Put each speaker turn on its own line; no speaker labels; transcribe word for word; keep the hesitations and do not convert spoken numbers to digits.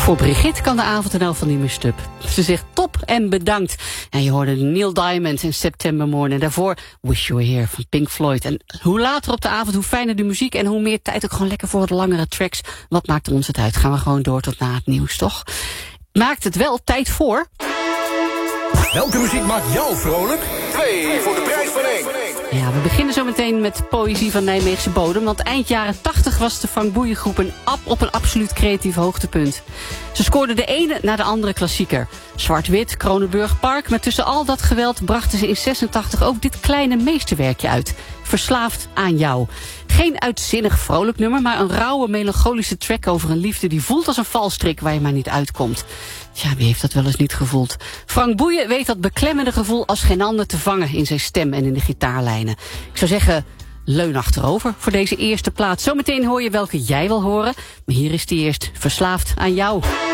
Voor Brigitte kan de avond en elf van niet meer stuk. Ze zegt top en bedankt. En je hoorde Neil Diamond in September Morning. En daarvoor Wish You Were Here van Pink Floyd. En hoe later op de avond, hoe fijner de muziek en hoe meer tijd ook gewoon lekker voor wat langere tracks. Wat maakt ons het uit? Gaan we gewoon door tot na het nieuws, toch? Maakt het wel tijd voor...
Welke muziek maakt jou vrolijk? Twee voor de prijs van één.
Ja, we beginnen zo meteen met poëzie van Nijmeegse bodem. Want eind jaren tachtig was de Frank Boeien groep een ap op een absoluut creatief hoogtepunt. Ze scoorden de ene na de andere klassieker. Zwart-wit, Kronenburg Park. Maar tussen al dat geweld brachten ze in zesentachtig ook dit kleine meesterwerkje uit. Verslaafd aan jou. Geen uitzinnig vrolijk nummer, maar een rauwe melancholische track over een liefde die voelt als een valstrik waar je maar niet uitkomt. Tja, wie heeft dat wel eens niet gevoeld? Frank Boeien weet dat beklemmende gevoel als geen ander te vangen in zijn stem en in de gitaarlijnen. Ik zou zeggen, leun achterover voor deze eerste plaat. Zometeen hoor je welke jij wil horen. Maar hier is die eerst, Verslaafd aan jou.